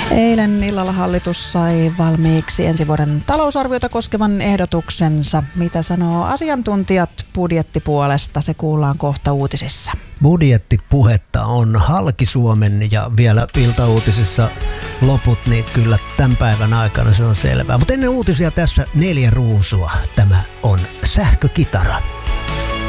Eilen illalla hallitus sai valmiiksi ensi vuoden talousarviota koskevan ehdotuksensa. Mitä sanoo asiantuntijat budjettipuolesta, se kuullaan kohta uutisissa. Budjettipuhetta on halki Suomen ja vielä iltauutisissa loput, niin kyllä tämän päivän aikana se on selvää. Mutta ennen uutisia tässä 4 ruusua. Tämä on Sähkökitara.